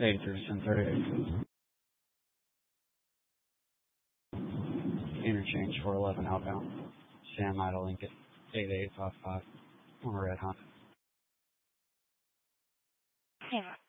83, 1038. Interchange 411 outbound. Sam Idle Lincoln 8855 on a red Honda. Hang on.